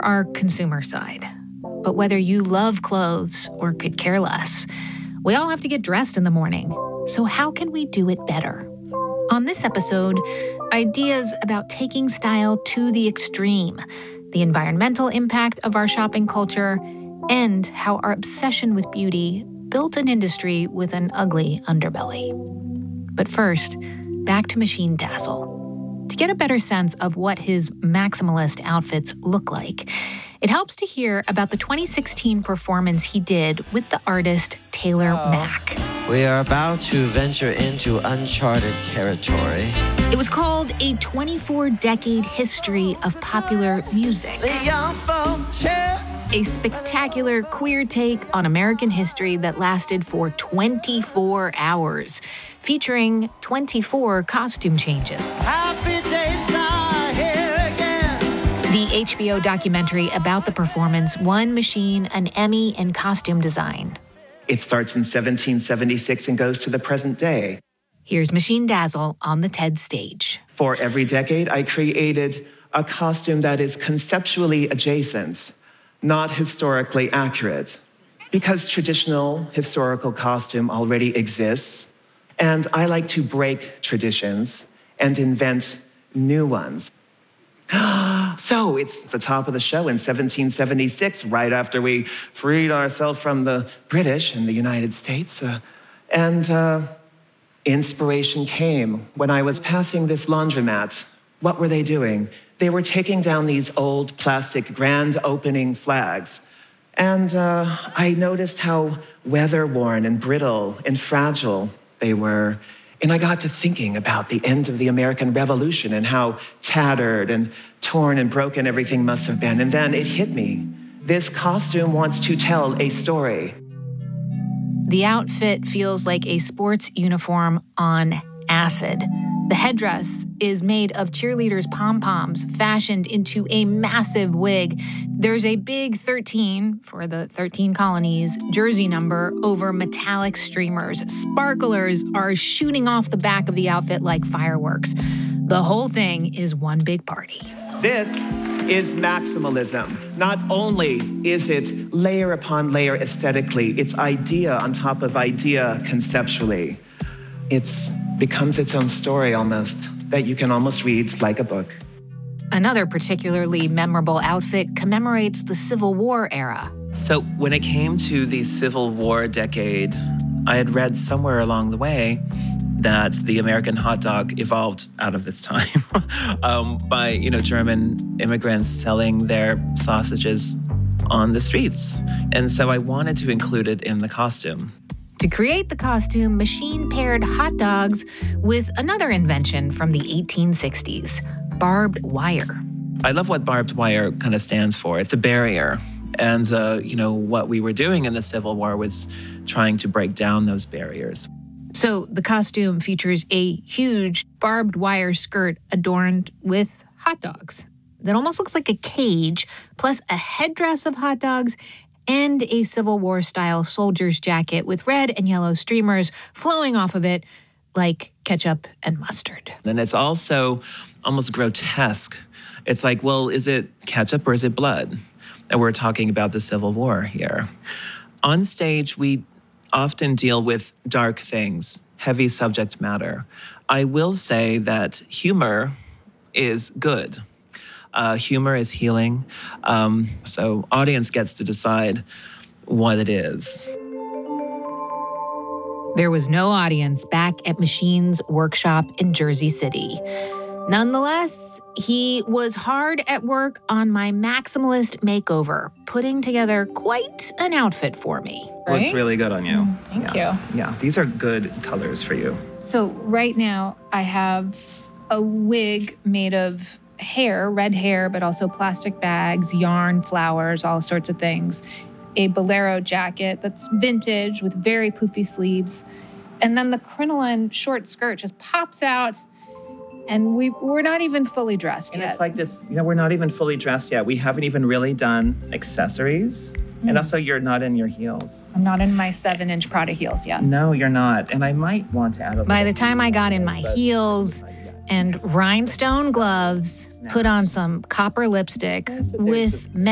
our consumer side. But whether you love clothes or could care less, we all have to get dressed in the morning. So how can we do it better? On this episode, ideas about taking style to the extreme, the environmental impact of our shopping culture, and how our obsession with beauty built an industry with an ugly underbelly. But first, back to Machine Dazzle. To get a better sense of what his maximalist outfits look like, it helps to hear about the 2016 performance he did with the artist Taylor Mac. We are about to venture into uncharted territory. It was called A 24-Decade History of Popular Music. A spectacular queer take on American history that lasted for 24 hours, featuring 24 costume changes. Happy days are here again. The HBO documentary about the performance won Machine an Emmy in costume design. It starts in 1776 and goes to the present day. Here's Machine Dazzle on the TED stage. For every decade, I created a costume that is conceptually adjacent, not historically accurate, because traditional historical costume already exists, and I like to break traditions and invent new ones. So it's the top of the show in 1776, right after we freed ourselves from the British in the United States. Inspiration came when I was passing this laundromat. What were they doing? They were taking down these old plastic grand opening flags. And I noticed how weather-worn and brittle and fragile they were. And I got to thinking about the end of the American Revolution and how tattered and torn and broken everything must have been. And then it hit me. This costume wants to tell a story. The outfit feels like a sports uniform on acid. The headdress is made of cheerleaders' pom-poms fashioned into a massive wig. There's a big 13, for the 13 colonies, jersey number over metallic streamers. Sparklers are shooting off the back of the outfit like fireworks. The whole thing is one big party. This is maximalism. Not only is it layer upon layer aesthetically, it's idea on top of idea conceptually. It becomes its own story almost, that you can almost read like a book. Another particularly memorable outfit commemorates the Civil War era. So when it came to the Civil War decade, I had read somewhere along the way that the American hot dog evolved out of this time by, German immigrants selling their sausages on the streets. And so I wanted to include it in the costume. To create the costume, Machine paired hot dogs with another invention from the 1860s, barbed wire. I love what barbed wire kind of stands for. It's a barrier. And, what we were doing in the Civil War was trying to break down those barriers. So the costume features a huge barbed wire skirt adorned with hot dogs that almost looks like a cage, plus a headdress of hot dogs and a Civil War-style soldier's jacket with red and yellow streamers flowing off of it like ketchup and mustard. And it's also almost grotesque. It's like, well, is it ketchup or is it blood? And we're talking about the Civil War here. On stage, we often deal with dark things, heavy subject matter. I will say that humor is good. Humor is healing. So audience gets to decide what it is. There was no audience back at Machine's workshop in Jersey City. Nonetheless, he was hard at work on my maximalist makeover, putting together quite an outfit for me. Right? Looks really good on you. Thank you. Yeah, these are good colors for you. So right now I have a wig made of hair, red hair, but also plastic bags, yarn, flowers, all sorts of things. A bolero jacket that's vintage with very poofy sleeves. And then the crinoline short skirt just pops out. And we're not even fully dressed yet. And it's like this, we're not even fully dressed yet. We haven't even really done accessories. And also, you're not in your heels. I'm not in my 7-inch Prada heels yet. No, you're not. And I might want to add a little. By the time I got in my heels and rhinestone gloves, put on some copper lipstick with